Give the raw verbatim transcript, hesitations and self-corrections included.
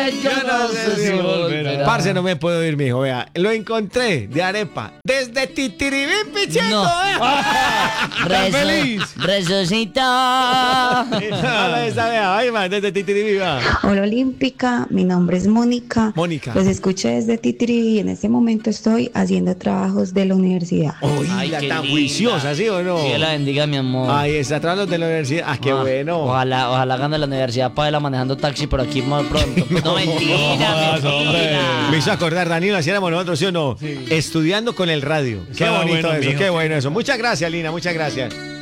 Yo no sé si volverá. Parce, no me puedo ir, mijo. Vea, lo encontré de arepa. Desde Titiribí, Pichito. No. ¡Tan feliz! Resucita. Hola, esa, vea, ay, man, desde Titiribí, va. Hola Olímpica, mi nombre es Mónica. Mónica. Los escuché desde Titiribí y en este momento estoy haciendo trabajos de la universidad. Uy, Ay, la qué tan linda. juiciosa, ¿sí o no? Dios la bendiga, mi amor. Ay, está trabajando de la universidad. Ah, qué Ah, bueno. Ojalá, ojalá gane la universidad para manejando taxi por aquí más pronto. No, mentira, mentira. Me hizo acordar, Danilo, así éramos nosotros, ¿sí o no? Estudiando con el radio. Qué Estaba bonito bueno, eso, mijo. qué bueno eso. Muchas gracias, Lina, muchas gracias.